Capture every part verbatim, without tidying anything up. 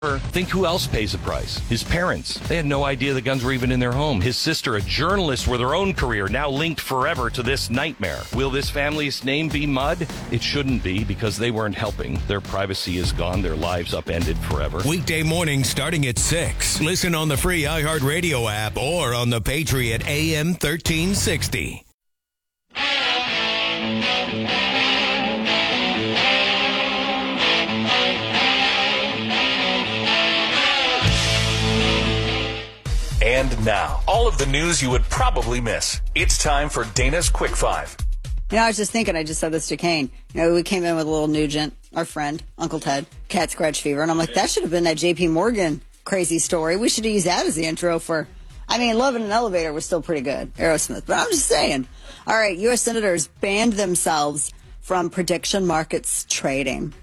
Think who else pays the price? His parents. They had no idea the guns were even in their home. His sister, a journalist with her own career, now linked forever to this nightmare. Will this family's name be mud? It shouldn't be, because they weren't helping. Their privacy is gone. Their lives upended forever. Weekday mornings starting at six. Listen on the free iHeartRadio app or on the Patriot A M thirteen sixty. And now, all of the news you would probably miss. It's time for Dana's Quick Five. You know, I was just thinking, I just said this to Kane. You know, we came in with a little Nugent, our friend, Uncle Ted, cat scratch fever. And I'm like, that should have been that J P Morgan crazy story. We should have used that as the intro for, I mean, Love in an Elevator was still pretty good, Aerosmith. But I'm just saying. All right, U S senators banned themselves from prediction markets trading.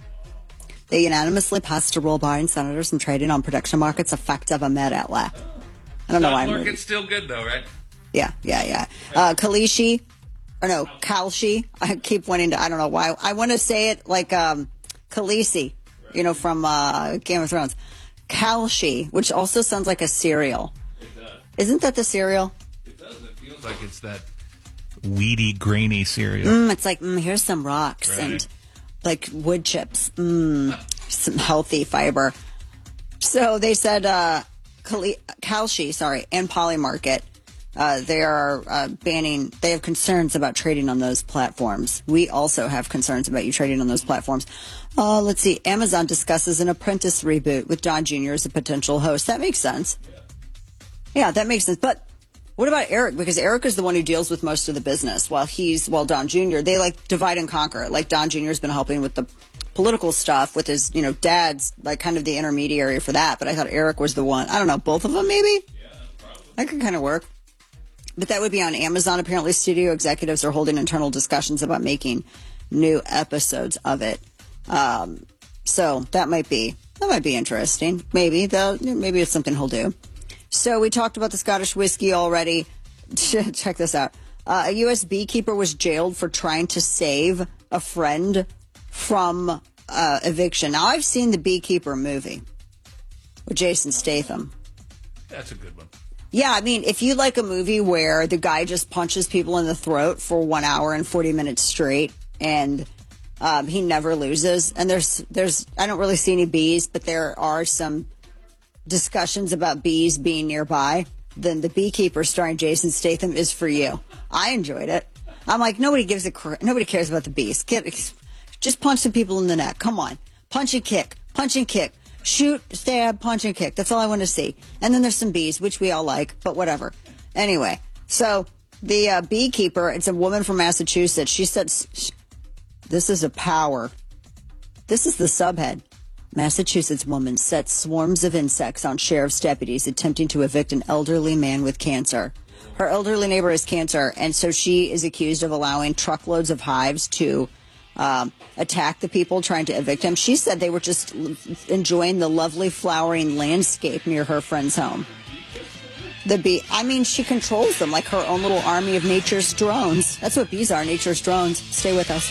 They unanimously passed a rule barring senators from trading on prediction markets effective immediately. I don't know why I'm reading. Market's still good, though, right? Yeah, yeah, yeah. Uh, Kalishi, or no, Kalshi. I keep wanting to, I don't know why. I want to say it like um, Khaleesi, you know, from uh, Game of Thrones. Kalshi, which also sounds like a cereal. It does. Isn't that the cereal? It does. It feels like it's that weedy, grainy cereal. Mm, it's like, mm, here's some rocks Right. and like wood chips. Mm, some healthy fiber. So they said uh, Kali- Kalshi, sorry, and Polymarket, uh, they are uh, banning, they have concerns about trading on those platforms. We also have concerns about you trading on those platforms. Uh, let's see, Amazon discusses an Apprentice reboot with Don Junior as a potential host. That makes sense. Yeah, that makes sense. But what about Eric? Because Eric is the one who deals with most of the business, while he's, while Don Junior, they like divide and conquer. Like Don Junior has been helping with the political stuff with his, you know, dad's like kind of the intermediary for that. But I thought Eric was the one. I don't know, both of them maybe? Yeah, probably. That could kind of work. But that would be on Amazon. Apparently, studio executives are holding internal discussions about making new episodes of it. Um, so that might be that might be interesting. Maybe though, maybe it's something he'll do. So we talked about the Scottish whiskey already. Check this out. Uh, a U S beekeeper was jailed for trying to save a friend from uh, eviction. Now, I've seen the Beekeeper movie with Jason Statham. That's a good one. Yeah, I mean, if you like a movie where the guy just punches people in the throat for one hour and forty minutes straight and um, he never loses, and there's, there's, I don't really see any bees, but there are some discussions about bees being nearby, then The Beekeeper starring Jason Statham is for you. I enjoyed it. I'm like, nobody gives a cr- nobody cares about the bees. Get, just punch some people in the neck. Come on. Punch and kick. Punch and kick. Shoot, stab, punch and kick. That's all I want to see. And then there's some bees, which we all like, but whatever. Anyway, so the uh, beekeeper, it's a woman from Massachusetts. She said, this is a power. This is the subhead. Massachusetts woman sets swarms of insects on sheriff's deputies attempting to evict an elderly man with cancer. Her elderly neighbor has cancer, and so she is accused of allowing truckloads of hives to um, attack the people trying to evict him. She said they were just enjoying the lovely flowering landscape near her friend's home. The bee, I mean, she controls them like her own little army of nature's drones. That's what bees are, nature's drones. Stay with us.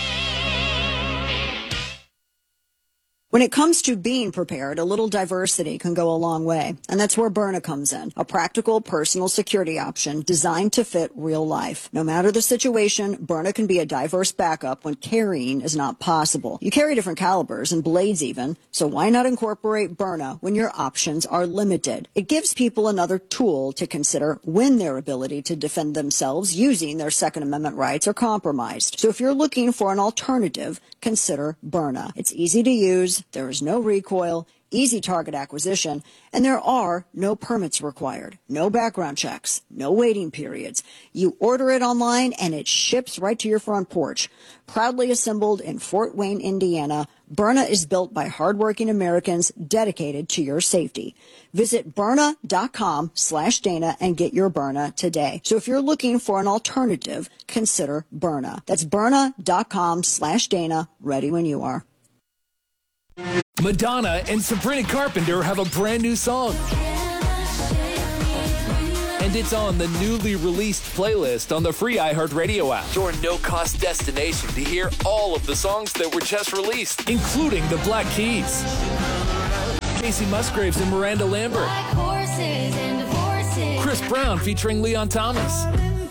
When it comes to being prepared, a little diversity can go a long way. And that's where Byrna comes in. A practical personal security option designed to fit real life. No matter the situation, Byrna can be a diverse backup when carrying is not possible. You carry different calibers and blades even, so why not incorporate Byrna when your options are limited? It gives people another tool to consider when their ability to defend themselves using their Second Amendment rights are compromised. So if you're looking for an alternative, consider Byrna. It's easy to use. There is no recoil, easy target acquisition, and there are no permits required, no background checks, no waiting periods. You order it online and it ships right to your front porch. Proudly assembled in Fort Wayne, Indiana, Byrna is built by hardworking Americans dedicated to your safety. Visit Byrna.com slash Dana and get your Byrna today. So if you're looking for an alternative, consider Byrna. That's Byrna.com slash Dana. Ready when you are. Madonna and Sabrina Carpenter have a brand new song. And it's on the newly released playlist on the free iHeartRadio app. Your no-cost destination to hear all of the songs that were just released, including the Black Keys. Casey Musgraves and Miranda Lambert. Like horses and horses. Chris Brown featuring Leon Thomas.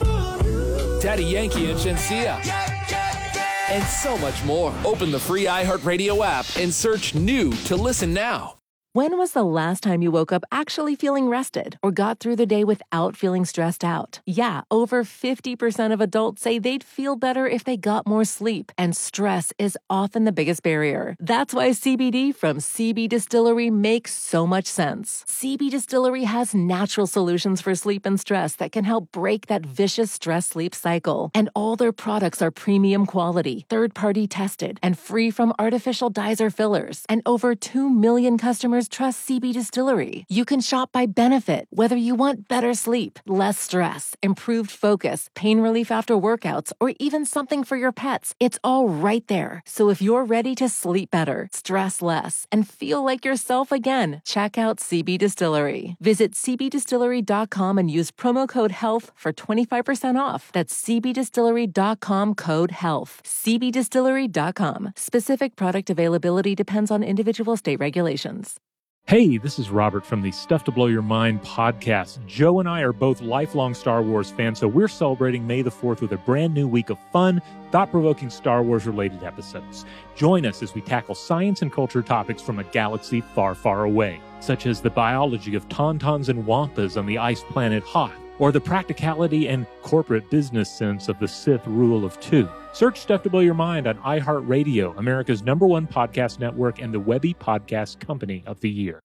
Daddy Yankee and Shensia. And so much more. Open the free iHeartRadio app and search new to listen now. When was the last time you woke up actually feeling rested or got through the day without feeling stressed out? Yeah, over fifty percent of adults say they'd feel better if they got more sleep, and stress is often the biggest barrier. That's why C B D from C B Distillery makes so much sense. C B Distillery has natural solutions for sleep and stress that can help break that vicious stress-sleep cycle. And all their products are premium quality, third-party tested, and free from artificial dyes or fillers. And over two million customers trust C B Distillery. You can shop by benefit, whether you want better sleep, less stress, improved focus, pain relief after workouts, or even something for your pets. It's all right there. So if you're ready to sleep better, stress less, and feel like yourself again, check out C B Distillery. Visit c b distillery dot com and use promo code HEALTH for twenty-five percent off. That's c b distillery dot com code HEALTH. c b distillery dot com. Specific product availability depends on individual state regulations. Hey, this is Robert from the Stuff to Blow Your Mind podcast. Joe and I are both lifelong Star Wars fans, so we're celebrating May the fourth with a brand new week of fun, thought-provoking Star Wars-related episodes. Join us as we tackle science and culture topics from a galaxy far, far away, such as the biology of tauntauns and wampas on the ice planet Hoth, or the practicality and corporate business sense of the Sith rule of two. Search Stuff to Blow Your Mind on iHeartRadio, America's number one podcast network and the Webby Podcast Company of the Year.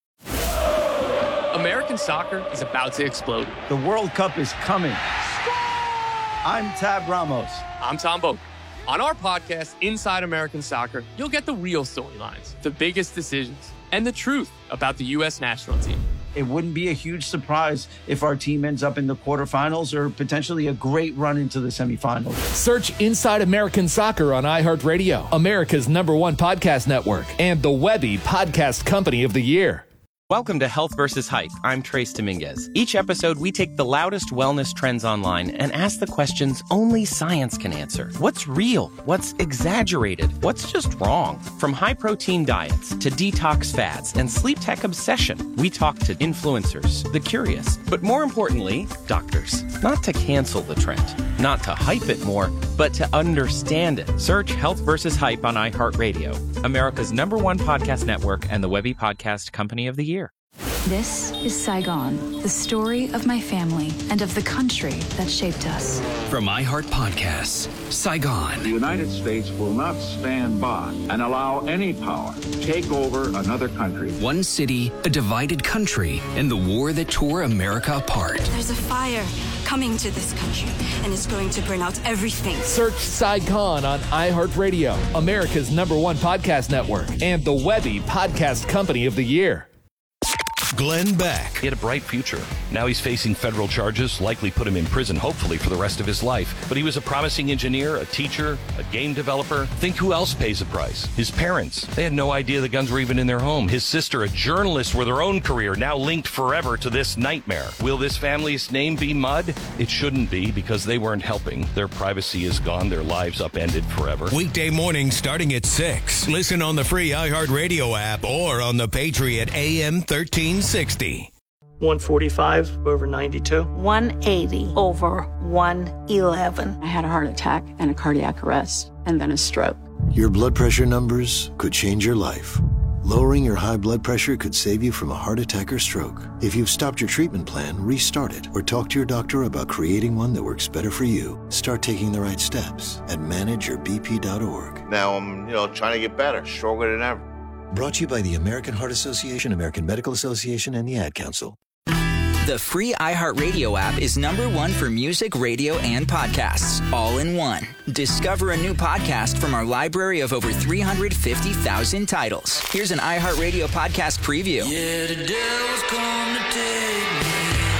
American soccer is about to explode. The World Cup is coming. I'm Tab Ramos. I'm Tom Boak. On our podcast, Inside American Soccer, you'll get the real storylines, the biggest decisions, and the truth about the U S national team. It wouldn't be a huge surprise if our team ends up in the quarterfinals or potentially a great run into the semifinals. Search Inside American Soccer on iHeartRadio, America's number one podcast network, and the Webby Podcast Company of the Year. Welcome to Health versus Hype. I'm Trace Dominguez. Each episode, we take the loudest wellness trends online and ask the questions only science can answer. What's real? What's exaggerated? What's just wrong? From high-protein diets to detox fads and sleep tech obsession, we talk to influencers, the curious, but more importantly, doctors. Not to cancel the trend, not to hype it more, but to understand it. Search Health versus Hype on iHeartRadio, America's number one podcast network and the Webby Podcast Company of the Year. This is Saigon, the story of my family and of the country that shaped us. From iHeart Podcasts, Saigon. The United States will not stand by and allow any power to take over another country. One city, a divided country, and the war that tore America apart. There's a fire coming to this country, and it's going to burn out everything. Search Saigon on iHeartRadio, America's number one podcast network, and the Webby Podcast Company of the Year. Glenn Beck. He had a bright future. Now he's facing federal charges, likely put him in prison, hopefully for the rest of his life. But he was a promising engineer, a teacher, a game developer. Think who else pays the price? His parents. They had no idea the guns were even in their home. His sister, a journalist with her own career, now linked forever to this nightmare. Will this family's name be mud? It shouldn't be, because they weren't helping. Their privacy is gone. Their lives upended forever. Weekday mornings starting at six. Listen on the free iHeartRadio app or on the Patriot A M thirteen sixty. one forty-five over ninety-two. one eighty over one eleven. I had a heart attack and a cardiac arrest and then a stroke. Your blood pressure numbers could change your life. Lowering your high blood pressure could save you from a heart attack or stroke. If you've stopped your treatment plan, restart it or talk to your doctor about creating one that works better for you. Start taking the right steps at manage your b p dot org. Now I'm, you know, trying to get better, stronger than ever. Brought to you by the American Heart Association, American Medical Association, and the Ad Council. The free iHeartRadio app is number one for music, radio, and podcasts, all in one. Discover a new podcast from our library of over three hundred fifty thousand titles. Here's an iHeartRadio podcast preview. Yeah, the devil's come to take me.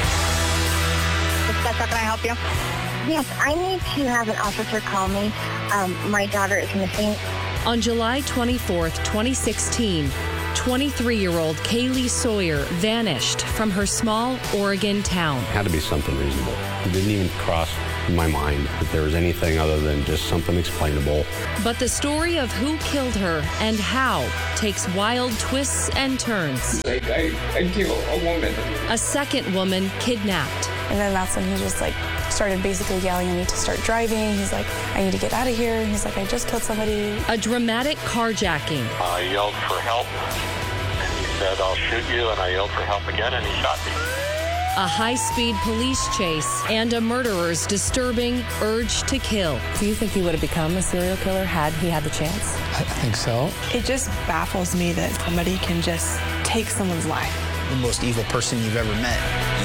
Can I help you? Yes, I need to have an officer call me. Um, my daughter is missing. On July twenty-fourth, twenty sixteen, twenty-three-year-old Kaylee Sawyer vanished from her small Oregon town. It had to be something reasonable. It didn't even cross my mind that there was anything other than just something explainable. But the story of who killed her and how takes wild twists and turns. Like, I, I killed a woman. A second woman kidnapped. And then that's when he just like started basically yelling at me to start driving. He's like, I need to get out of here. He's like, I just killed somebody. A dramatic carjacking. I yelled for help, and he said, I'll shoot you, and I yelled for help again, and he shot me. A high-speed police chase and a murderer's disturbing urge to kill. Do you think he would have become a serial killer had he had the chance? I think so. It just baffles me that somebody can just take someone's life. The most evil person you've ever met.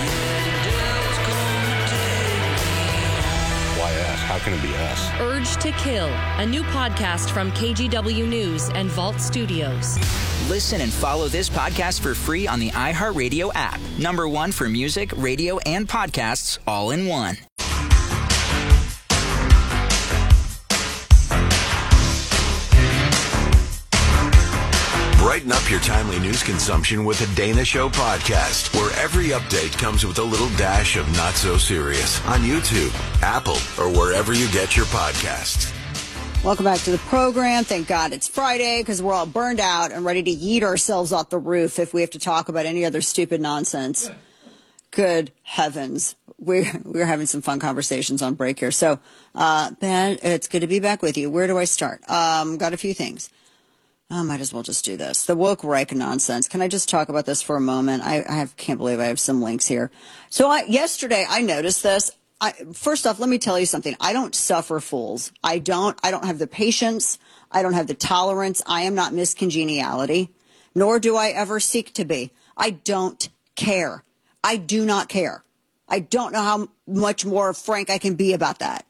Why us? How can it be us? Urge to Kill, a new podcast from K G W News and Vault Studios. Listen and follow this podcast for free on the iHeartRadio app. Number one for music, radio, and podcasts all in one. Brighten up your timely news consumption with a Dana Show podcast, where every update comes with a little dash of not so serious on YouTube, Apple, or wherever you get your podcasts. Welcome back to the program. Thank God it's Friday, because we're all burned out and ready to yeet ourselves off the roof if we have to talk about any other stupid nonsense. Good heavens. We're, we're having some fun conversations on break here. So, uh, Ben, it's good to be back with you. Where do I start? Um, got a few things. I might as well just do this. The woke Reich nonsense. Can I just talk about this for a moment? I, I have, can't believe I have some links here. So I, yesterday I noticed this. I, first off, let me tell you something. I don't suffer fools. I don't, I don't have the patience. I don't have the tolerance. I am not Miss Congeniality, nor do I ever seek to be. I don't care. I do not care. I don't know how much more frank I can be about that.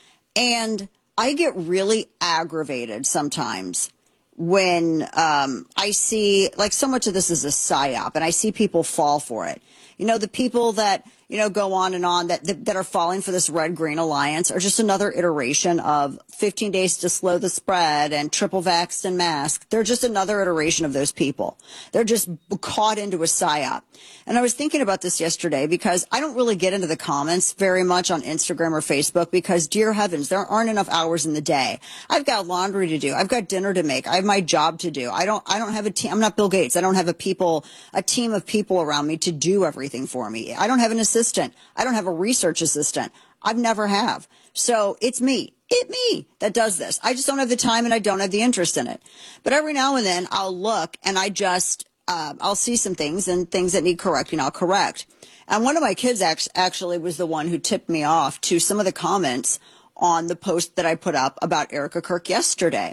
And I get really aggravated sometimes when um, I see, like, so much of this is a psyop, and I see people fall for it. You know, the people that, you know, go on and on that, that, that are falling for this red-green alliance are just another iteration of fifteen days to slow the spread and triple vaxxed and masked. They're just another iteration of those people. They're just caught into a psyop. And I was thinking about this yesterday because I don't really get into the comments very much on Instagram or Facebook because, dear heavens, there aren't enough hours in the day. I've got laundry to do. I've got dinner to make. I have my job to do. I don't, I don't have a team. I'm not Bill Gates. I don't have a people, a team of people around me to do everything for me. I don't have an assistant. I don't have a research assistant. I've never have. So it's me. It me that does this. I just don't have the time and I don't have the interest in it. But every now and then I'll look and I just, uh, I'll see some things and things that need correcting. I'll correct. And one of my kids act- actually was the one who tipped me off to some of the comments on the post that I put up about Erica Kirk yesterday.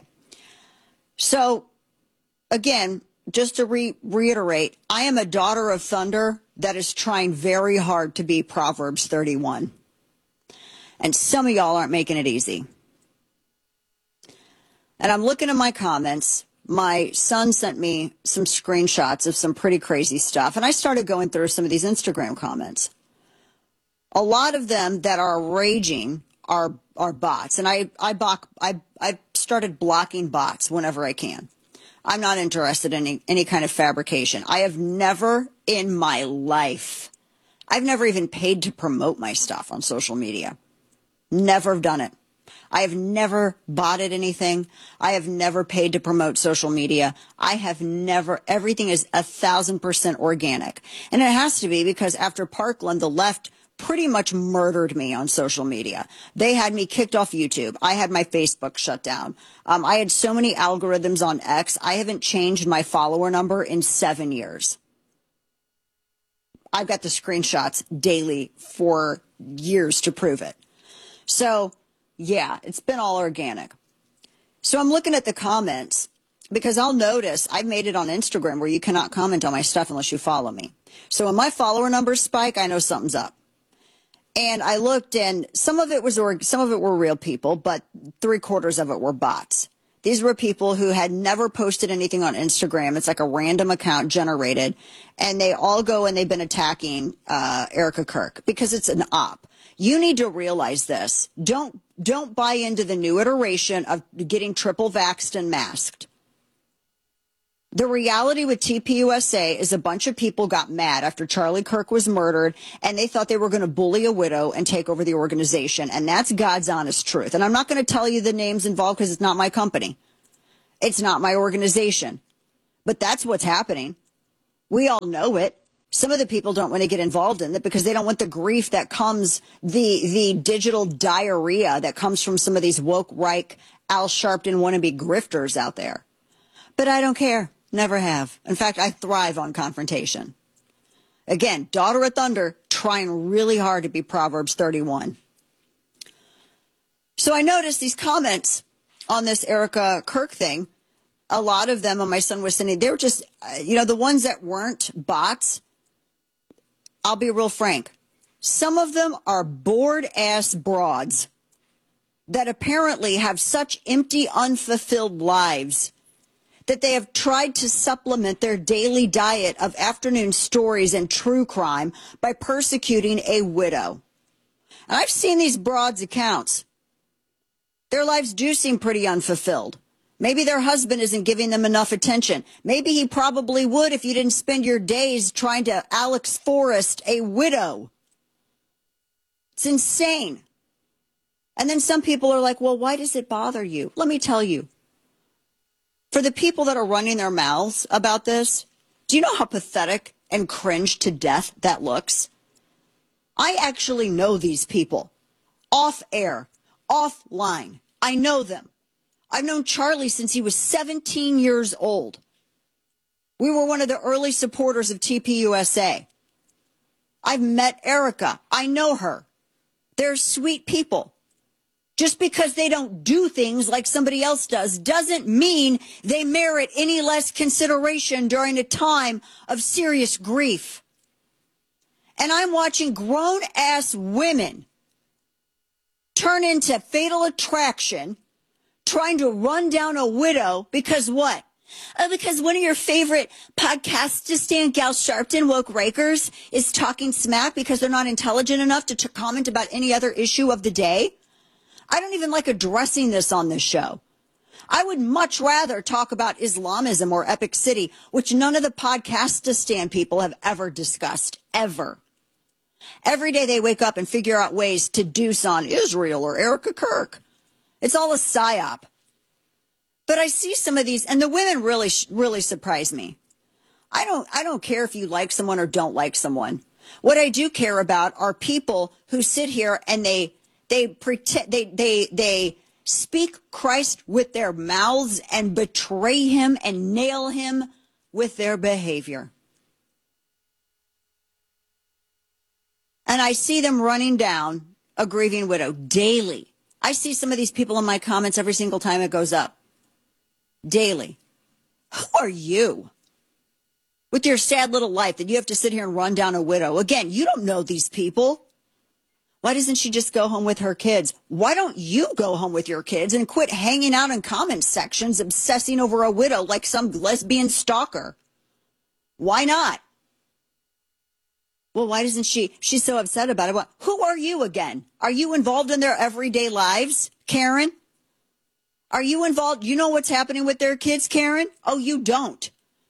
So again, just to re- reiterate, I am a daughter of thunder that is trying very hard to be Proverbs thirty-one. And some of y'all aren't making it easy. And I'm looking at my comments. My son sent me some screenshots of some pretty crazy stuff. And I started going through some of these Instagram comments. A lot of them that are raging are are bots. And I, I, block, I, I started blocking bots whenever I can. I'm not interested in any, any kind of fabrication. I have never in my life, I've never even paid to promote my stuff on social media. Never done it. I have never botted anything. I have never paid to promote social media. I have never, everything is a thousand percent organic. And it has to be because after Parkland, the left pretty much murdered me on social media. They had me kicked off YouTube. I had my Facebook shut down. Um, I had so many algorithms on X. I haven't changed my follower number in seven years. I've got the screenshots daily for years to prove it. So, yeah, it's been all organic. So I'm looking at the comments because I'll notice I've made it on Instagram where you cannot comment on my stuff unless you follow me. So when my follower numbers spike, I know something's up. And I looked and some of it was, or some of it were real people, but three quarters of it were bots. These were people who had never posted anything on Instagram. It's like a random account generated. And they all go and they've been attacking uh, Erica Kirk because it's an op. You need to realize this. Don't don't buy into the new iteration of getting triple vaxxed and masked. The reality with T P U S A is a bunch of people got mad after Charlie Kirk was murdered, and they thought they were going to bully a widow and take over the organization. And that's God's honest truth. And I'm not going to tell you the names involved because it's not my company. It's not my organization. But that's what's happening. We all know it. Some of the people don't want to get involved in it because they don't want the grief that comes, the the digital diarrhea that comes from some of these woke, Reich, Al Sharpton wannabe grifters out there. But I don't care. Never have. In fact, I thrive on confrontation. Again, daughter of thunder, trying really hard to be Proverbs thirty-one. So I noticed these comments on this Erica Kirk thing. A lot of them, and my son was sending, they were just, uh, you know, the ones that weren't bots. I'll be real frank. Some of them are bored-ass broads that apparently have such empty, unfulfilled lives that they have tried to supplement their daily diet of afternoon stories and true crime by persecuting a widow. And I've seen these broads' accounts. Their lives do seem pretty unfulfilled. Maybe their husband isn't giving them enough attention. Maybe he probably would if you didn't spend your days trying to Alex Forrest a widow. It's insane. And then some people are like, well, why does it bother you? Let me tell you. For the people that are running their mouths about this, do you know how pathetic and cringe to death that looks? I actually know these people. Off air, offline. I know them. I've known Charlie since he was seventeen years old. We were one of the early supporters of T P U S A. I've met Erica. I know her. They're sweet people. Just because they don't do things like somebody else does doesn't mean they merit any less consideration during a time of serious grief. And I'm watching grown-ass women turn into Fatal Attraction trying to run down a widow because what? Oh, because one of your favorite podcasts, just stand Gal Sharpton, Woke Rakers, is talking smack because they're not intelligent enough to t- comment about any other issue of the day? I don't even like addressing this on this show. I would much rather talk about Islamism or Epic City, which none of the Podcastistan people have ever discussed, ever. Every day they wake up and figure out ways to deuce on Israel or Erica Kirk. It's all a psyop. But I see some of these, and the women really, really surprise me. I don't, I don't care if you like someone or don't like someone. What I do care about are people who sit here and they, they pretend, they, they, they speak Christ with their mouths and betray him and nail him with their behavior. And I see them running down a grieving widow daily. I see some of these people in my comments every single time it goes up. Daily. Who are you? With your sad little life that you have to sit here and run down a widow. Again, you don't know these people. Why doesn't she just go home with her kids? Why don't you go home with your kids and quit hanging out in comment sections obsessing over a widow like some lesbian stalker? Why not? Well, why doesn't she? She's so upset about it. Well, who are you again? Are you involved in their everyday lives, Karen? Are you involved? You know what's happening with their kids, Karen? Oh, you don't.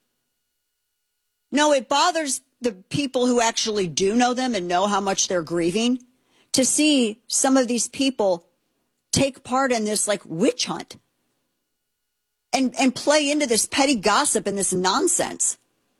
No, it bothers the people who actually do know them and know how much they're grieving to see some of these people take part in this like witch hunt and, and play into this petty gossip and this nonsense.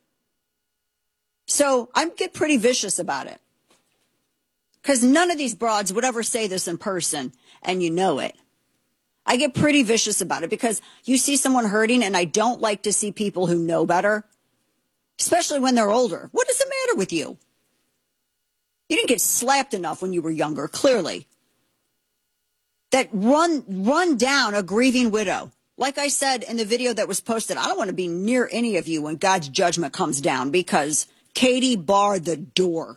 So I get pretty vicious about it because none of these broads would ever say this in person, and you know it. I get pretty vicious about it because you see someone hurting, and I don't like to see people who know better, especially when they're older. What is the matter with you? You didn't get slapped enough when you were younger, clearly. That run, run down a grieving widow. Like I said in the video that was posted, I don't want to be near any of you when God's judgment comes down because Katie barred the door.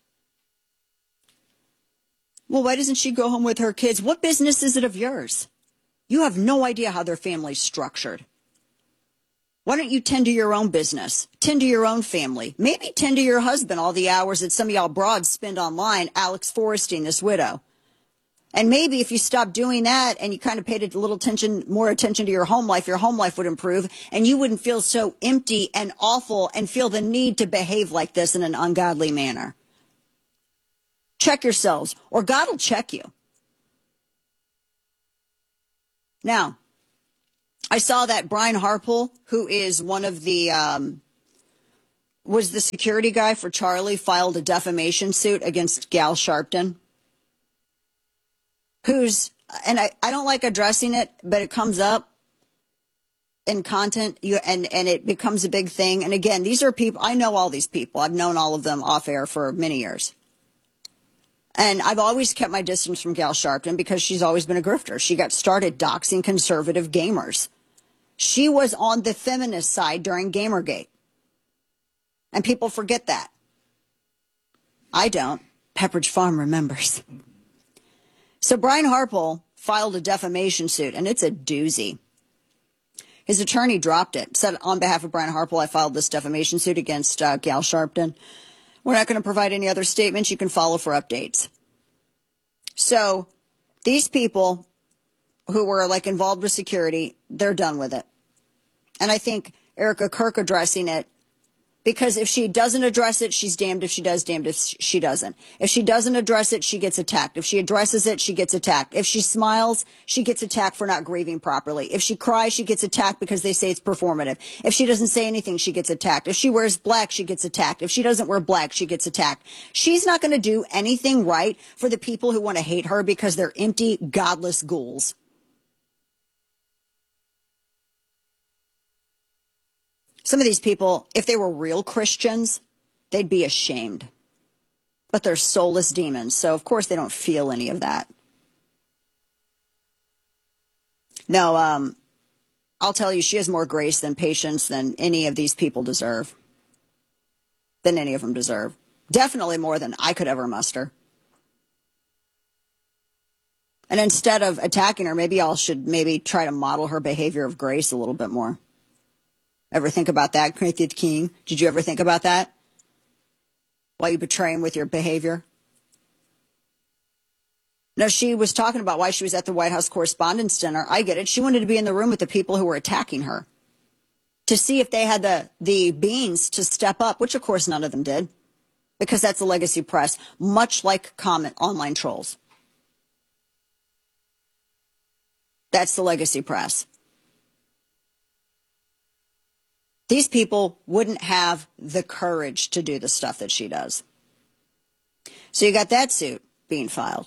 Well, why doesn't she go home with her kids? What business is it of yours? You have no idea how their family's structured. Why don't you tend to your own business? Tend to your own family. Maybe tend to your husband all the hours that some of y'all broads spend online Alex Forresting this widow. And maybe if you stopped doing that and you kind of paid a little attention, more attention to your home life, your home life would improve and you wouldn't feel so empty and awful and feel the need to behave like this in an ungodly manner. Check yourselves, or God will check you. Now, I saw that Brian Harpole, who is one of the, um, was the security guy for Charlie, filed a defamation suit against Gal Sharpton. Who's, and I, I don't like addressing it, but it comes up in content you and, and it becomes a big thing. And again, these are people, I know all these people. I've known all of them off air for many years. And I've always kept my distance from Gal Sharpton because she's always been a grifter. She got started doxing conservative gamers. She was on the feminist side during Gamergate. And people forget that. I don't. Pepperidge Farm remembers. So Brian Harpole filed a defamation suit, and it's a doozy. His attorney dropped it, said on behalf of Brian Harpole, I filed this defamation suit against uh, Gal Sharpton. We're not going to provide any other statements. You can follow for updates. So these people who were like involved with security, they're done with it. And I think Erica Kirk addressing it, because if she doesn't address it, she's damned if she does, damned if she doesn't. If she doesn't address it, she gets attacked. If she addresses it, she gets attacked. If she smiles, she gets attacked for not grieving properly. If she cries, she gets attacked because they say it's performative. If she doesn't say anything, she gets attacked. If she wears black, she gets attacked. If she doesn't wear black, she gets attacked. She's not going to do anything right for the people who want to hate her because they're empty, godless ghouls. Some of these people, if they were real Christians, they'd be ashamed. But they're soulless demons, so of course they don't feel any of that. No, um, I'll tell you, she has more grace than patience than any of these people deserve. Than any of them deserve. Definitely more than I could ever muster. And instead of attacking her, maybe I should maybe try to model her behavior of grace a little bit more. Ever think about that, Created King? Did you ever think about that? Why you betray him with your behavior? No, she was talking about why she was at the White House Correspondents' Dinner. I get it. She wanted to be in the room with the people who were attacking her to see if they had the, the beans to step up, which, of course, none of them did, because that's the legacy press, much like comment online trolls. That's the legacy press. These people wouldn't have the courage to do the stuff that she does. So you got that suit being filed.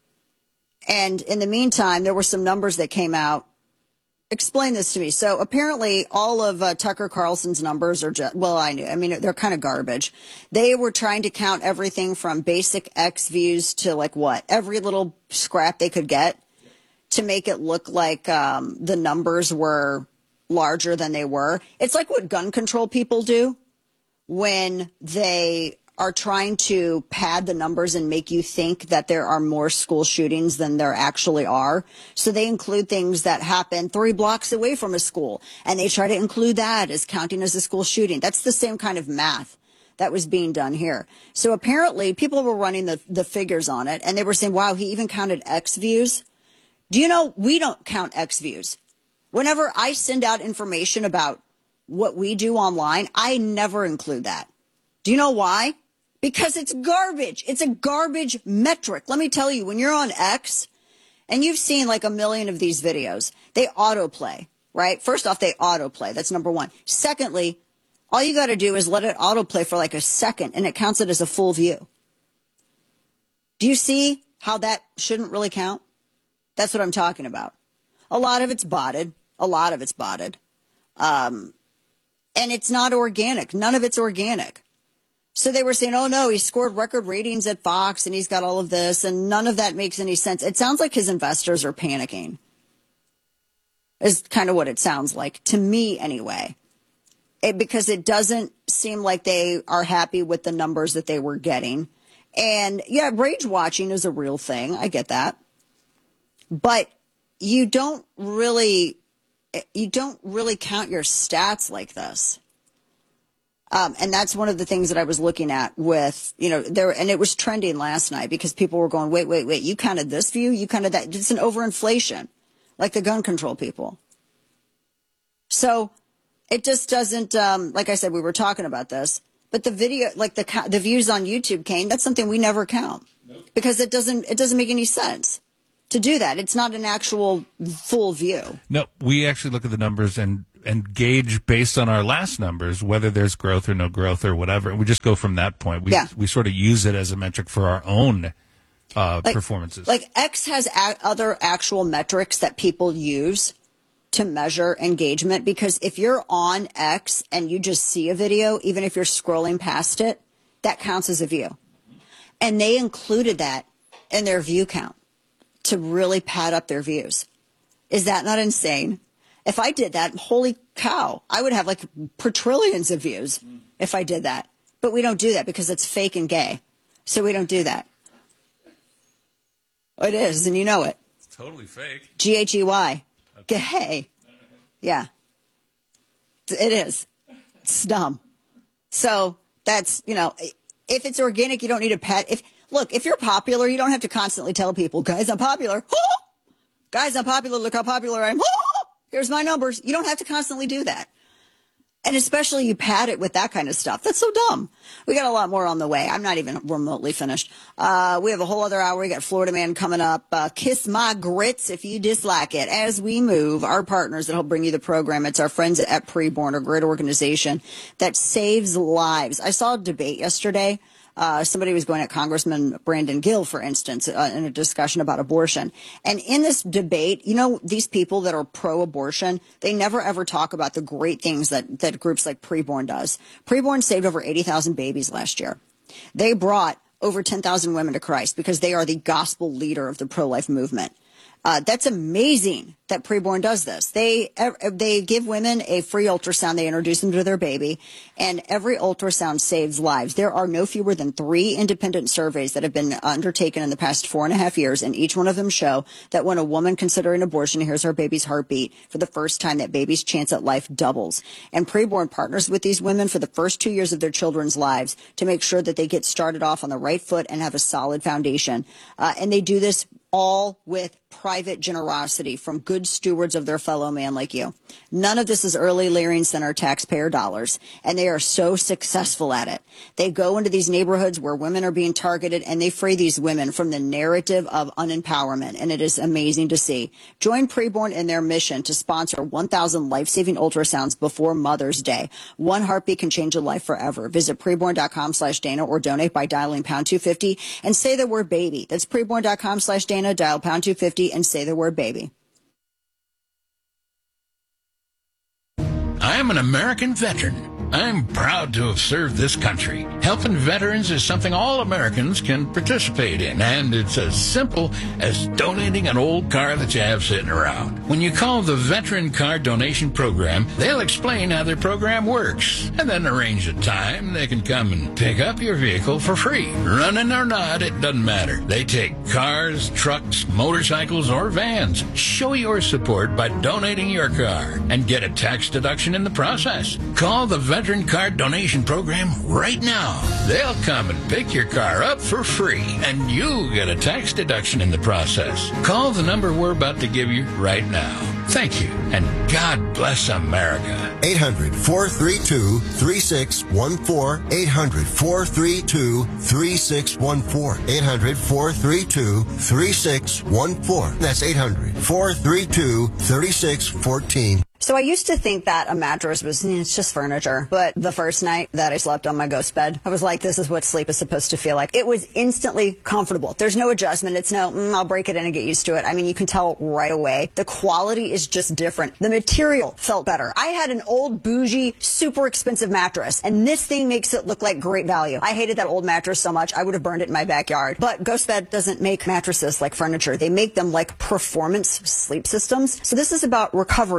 And in the meantime, there were some numbers that came out. Explain this to me. So apparently all of uh, Tucker Carlson's numbers are just, well, I knew, I mean, they're kind of garbage. They were trying to count everything from basic X views to like what? Every little scrap they could get to make it look like um, the numbers were larger than they were. It's like what gun control people do when they are trying to pad the numbers and make you think that there are more school shootings than there actually are. So they include things that happen three blocks away from a school, and they try to include that as counting as a school shooting. That's the same kind of math that was being done here. So apparently people were running the, the figures on it, and they were saying, wow, he even counted X views. Do you know we don't count X views? Whenever I send out information about what we do online, I never include that. Do you know why? Because it's garbage. It's a garbage metric. Let me tell you, when you're on X, and you've seen like a million of these videos, they autoplay, right? First off, they autoplay. That's number one. Secondly, all you got to do is let it autoplay for like a second, and it counts it as a full view. Do you see how that shouldn't really count? That's what I'm talking about. A lot of it's botted. A lot of it's botted. Um, and it's not organic. None of it's organic. So they were saying, oh, no, he scored record ratings at Fox and he's got all of this. And none of that makes any sense. It sounds like his investors are panicking. Is kind of what it sounds like to me anyway. It, because it doesn't seem like they are happy with the numbers that they were getting. And yeah, rage watching is a real thing. I get that. But you don't really... You don't really count your stats like this. Um, and that's one of the things that I was looking at with, you know, there, and it was trending last night because people were going, wait, wait, wait, you counted this view? You counted that? It's an overinflation, like the gun control people. So it just doesn't, um, like I said, we were talking about this, but the video, like the, the views on YouTube, Kane, that's something we never count nope. because it doesn't, it doesn't make any sense to do that. It's not an actual full view. No, we actually look at the numbers and, and gauge based on our last numbers whether there's growth or no growth or whatever. And we just go from that point. We, yeah. we sort of use it as a metric for our own uh, like, performances. Like X has a- other actual metrics that people use to measure engagement, because if you're on X and you just see a video, even if you're scrolling past it, that counts as a view. And they included that in their view count to really pad up their views. Is that not insane? If I did that, holy cow, I would have like quadrillions of views if I did that. But we don't do that because it's fake and gay. So we don't do that. It is, and you know it. It's totally fake. G H E Y. Gay. Yeah. It is. It's dumb. So that's, you know, if it's organic, you don't need a pet. If Look, if you're popular, you don't have to constantly tell people, guys, I'm popular. Guys, I'm popular. Look how popular I am. Here's my numbers. You don't have to constantly do that. And especially you pad it with that kind of stuff. That's so dumb. We got a lot more on the way. I'm not even remotely finished. Uh, we have a whole other hour. We got Florida Man coming up. Uh, kiss my grits if you dislike it. As we move, our partners that help bring you the program, it's our friends at Preborn, a great organization that saves lives. I saw a debate yesterday. Uh, somebody was going at Congressman Brandon Gill, for instance, uh, in a discussion about abortion. And in this debate, you know, these people that are pro-abortion, they never ever talk about the great things that, that groups like Preborn does. Preborn saved over eighty thousand babies last year. They brought over ten thousand women to Christ because they are the gospel leader of the pro-life movement. Uh, that's amazing that Preborn does this. They they give women a free ultrasound. They introduce them to their baby, and every ultrasound saves lives. There are no fewer than three independent surveys that have been undertaken in the past four and a half years, and each one of them show that when a woman considering abortion hears her baby's heartbeat for the first time, that baby's chance at life doubles. And Preborn partners with these women for the first two years of their children's lives to make sure that they get started off on the right foot and have a solid foundation. Uh, and they do this all with private generosity from good stewards of their fellow man like you. None of this is early Leering Center taxpayer dollars, and they are so successful at it. They go into these neighborhoods where women are being targeted, and they free these women from the narrative of unempowerment, and it is amazing to see. Join Preborn in their mission to sponsor one thousand life-saving ultrasounds before Mother's Day. One heartbeat can change a life forever. Visit preborn.com slash Dana or donate by dialing pound two fifty and say the word baby. That's preborn.com slash Dana. Dial pound two fifty and say the word baby. I am an American veteran. I'm proud to have served this country. Helping veterans is something all Americans can participate in, and it's as simple as donating an old car that you have sitting around. When you call the Veteran Car Donation Program, they'll explain how their program works, and then arrange a time they can come and pick up your vehicle for free. Running or not, it doesn't matter. They take cars, trucks, motorcycles, or vans. Show your support by donating your car and get a tax deduction in the process. Call the Veteran Veteran Car Donation Program right now. They'll come and pick your car up for free, and you get a tax deduction in the process. Call the number we're about to give you right now. Thank you, and God bless America. eight hundred, four three two, three six one four. eight hundred, four three two, three six one four. eight hundred, four three two, three six one four. That's eight hundred, four three two, three six one four. So I used to think that a mattress was, eh, it's just furniture. But the first night that I slept on my ghost bed, I was like, this is what sleep is supposed to feel like. It was instantly comfortable. There's no adjustment. It's no, mm, I'll break it in and get used to it. I mean, you can tell right away. The quality is just different. The material felt better. I had an old, bougie, super expensive mattress, and this thing makes it look like great value. I hated that old mattress so much, I would have burned it in my backyard. But Ghost Bed doesn't make mattresses like furniture. They make them like performance sleep systems. So this is about recovery and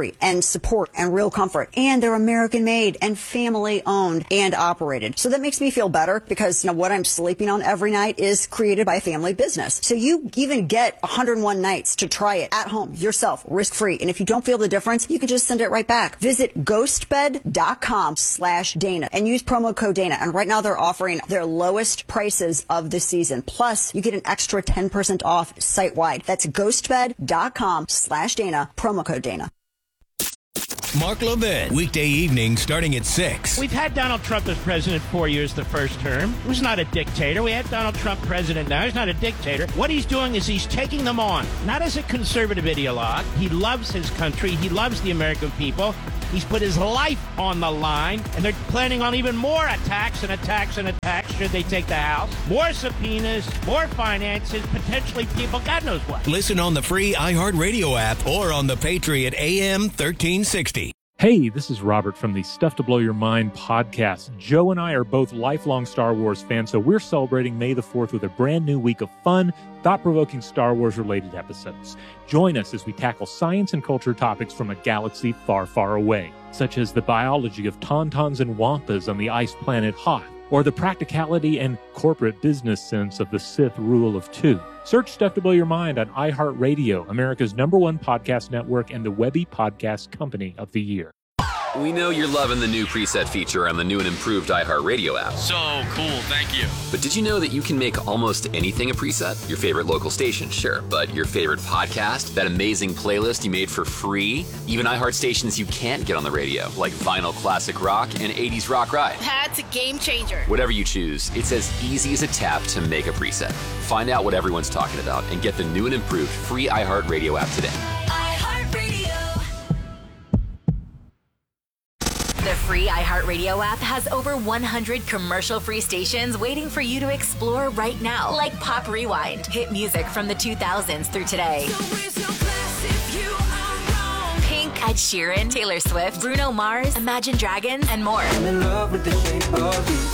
support, and real comfort. And they're American made and family owned and operated. So that makes me feel better because, you know, what I'm sleeping on every night is created by a family business. So you even get one hundred one nights to try it at home yourself, risk-free. And if you don't feel the difference, you can just send it right back. Visit ghostbed.com slash Dana and use promo code Dana. And right now they're offering their lowest prices of the season. Plus, you get an extra ten percent off site-wide. That's ghostbed.com slash Dana, promo code Dana. Mark Levin, weekday evening starting at six. We've had Donald Trump as president four years the first term. He was not a dictator. We had Donald Trump president now. He's not a dictator. What he's doing is he's taking them on, not as a conservative ideologue. He loves his country. He loves the American people. He's put his life on the line, and they're planning on even more attacks and attacks and attacks should they take the House. More subpoenas, more finances, potentially people, God knows what. Listen on the free iHeartRadio app or on the Patriot A M thirteen sixty. Hey, this is Robert from the Stuff to Blow Your Mind podcast. Joe and I are both lifelong Star Wars fans, so we're celebrating May the fourth with a brand new week of fun, thought-provoking Star Wars-related episodes. Join us as we tackle science and culture topics from a galaxy far, far away, such as the biology of tauntauns and wampas on the ice planet Hoth, or the practicality and corporate business sense of the Sith rule of two. Search Stuff to Blow Your Mind on iHeartRadio, America's number one podcast network and the Webby Podcast Company of the Year. We know you're loving the new preset feature on the new and improved iHeartRadio app. So cool, thank you. But did you know that you can make almost anything a preset? Your favorite local station, sure, but your favorite podcast, that amazing playlist you made for free, even iHeart stations you can't get on the radio, like Vinyl Classic Rock and eighties Rock Ride. That's a game changer. Whatever you choose, it's as easy as a tap to make a preset. Find out what everyone's talking about and get the new and improved free iHeartRadio app today. The free iHeartRadio app has over one hundred commercial-free stations waiting for you to explore right now, like Pop Rewind, hit music from the two thousands through today. Pink, Ed Sheeran, Taylor Swift, Bruno Mars, Imagine Dragons, and more. I'm in love with the shape of you.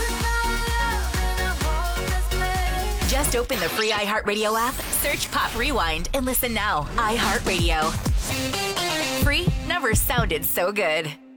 Just open the free iHeartRadio app, search Pop Rewind, and listen now. iHeartRadio. Free never sounded so good.